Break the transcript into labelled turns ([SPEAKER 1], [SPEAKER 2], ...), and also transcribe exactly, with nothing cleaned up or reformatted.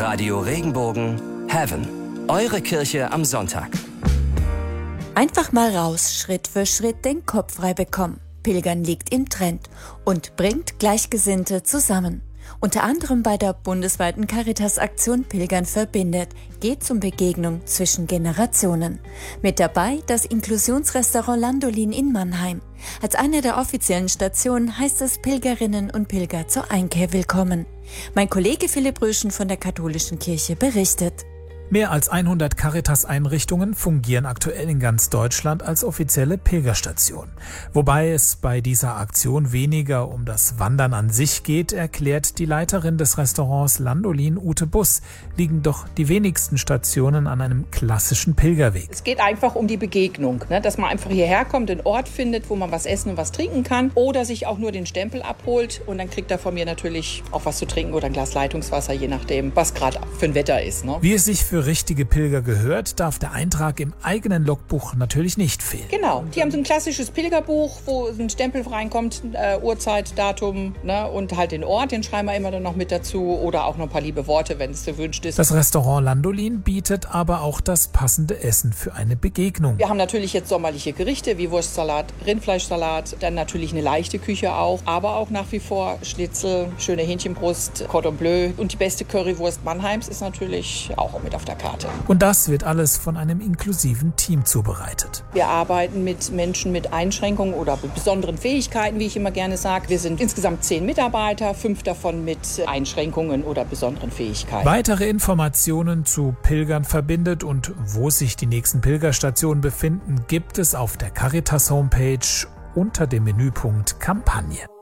[SPEAKER 1] Radio Regenbogen Heaven. Eure Kirche am Sonntag.
[SPEAKER 2] Einfach mal raus, Schritt für Schritt den Kopf frei bekommen. Pilgern liegt im Trend und bringt Gleichgesinnte zusammen. Unter anderem bei der bundesweiten Caritas-Aktion Pilgern verbindet geht es um Begegnung zwischen Generationen. Mit dabei das Inklusionsrestaurant Landolin in Mannheim. Als eine der offiziellen Stationen heißt es Pilgerinnen und Pilger zur Einkehr willkommen. Mein Kollege Philipp Röschen von der Katholischen Kirche berichtet.
[SPEAKER 3] Mehr als hundert Caritas-Einrichtungen fungieren aktuell in ganz Deutschland als offizielle Pilgerstation. Wobei es bei dieser Aktion weniger um das Wandern an sich geht, erklärt die Leiterin des Restaurants Landolin, Ute Buss, liegen doch die wenigsten Stationen an einem klassischen Pilgerweg.
[SPEAKER 4] Es geht einfach um die Begegnung, ne? Dass man einfach hierher kommt, einen Ort findet, wo man was essen und was trinken kann oder sich auch nur den Stempel abholt und dann kriegt er von mir natürlich auch was zu trinken oder ein Glas Leitungswasser, je nachdem, was gerade für ein Wetter ist. Ne?
[SPEAKER 3] Wie es sich für Für richtige Pilger gehört, darf der Eintrag im eigenen Logbuch natürlich nicht fehlen.
[SPEAKER 4] Genau, die haben so ein klassisches Pilgerbuch, wo ein Stempel reinkommt, äh, Uhrzeit, Datum, ne, und halt den Ort, den schreiben wir immer dann noch mit dazu oder auch noch ein paar liebe Worte, wenn es gewünscht ist.
[SPEAKER 3] Das Restaurant Landolin bietet aber auch das passende Essen für eine Begegnung.
[SPEAKER 4] Wir haben natürlich jetzt sommerliche Gerichte wie Wurstsalat, Rindfleischsalat, dann natürlich eine leichte Küche auch, aber auch nach wie vor Schnitzel, schöne Hähnchenbrust, Cordon Bleu und die beste Currywurst Mannheims ist natürlich auch mit auf der Karte.
[SPEAKER 3] Und das wird alles von einem inklusiven Team zubereitet.
[SPEAKER 4] Wir arbeiten mit Menschen mit Einschränkungen oder mit besonderen Fähigkeiten, wie ich immer gerne sage. Wir sind insgesamt zehn Mitarbeiter, fünf davon mit Einschränkungen oder besonderen Fähigkeiten.
[SPEAKER 3] Weitere Informationen zu Pilgern verbindet und wo sich die nächsten Pilgerstationen befinden, gibt es auf der Caritas Homepage unter dem Menüpunkt Kampagne.